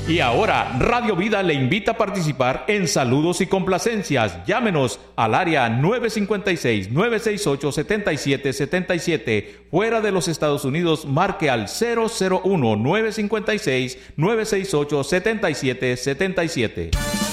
Y ahora, Radio Vida le invita a participar en Saludos y Complacencias. Llámenos al área 956-968-7777. Fuera de los Estados Unidos, marque al 001-956-968-7777.